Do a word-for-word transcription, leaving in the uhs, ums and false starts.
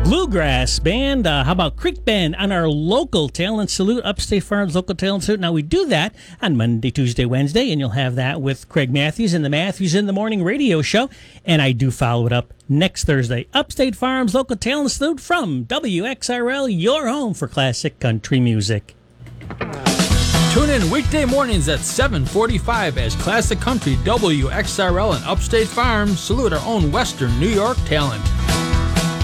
Bluegrass band. Uh, how about Creek Band on our local talent salute, Upstate Farms local talent salute. Now we do that on Monday, Tuesday, Wednesday, and you'll have that with Craig Matthews and the Matthews in the Morning radio show. And I do follow it up next Thursday. Upstate Farms local talent salute from W X R L, your home for classic country music. Tune in weekday mornings at seven forty-five as Classic Country W X R L and Upstate Farms salute our own Western New York talent.